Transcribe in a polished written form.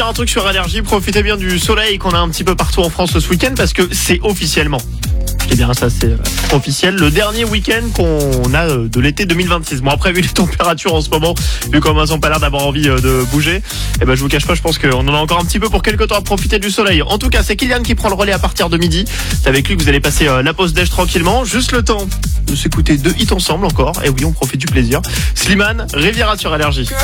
dire un truc sur Énergie. Profitez bien du soleil qu'on a un petit peu partout en France ce week-end parce que c'est officiellement. Eh bien, ça c'est officiel. Le dernier week-end qu'on a de l'été 2026. Bon, après, vu les températures en ce moment, vu qu'on n'a pas l'air d'avoir envie de bouger, eh ben, je vous cache pas, je pense qu'on en a encore un petit peu pour quelques temps à profiter du soleil. En tout cas, c'est Kylian qui prend le relais à partir de midi. C'est avec lui que vous allez passer la pause déj tranquillement. Juste le temps de s'écouter 2 hits ensemble encore. Et oui, on profite du plaisir. Slimane, Riviera sur Énergie.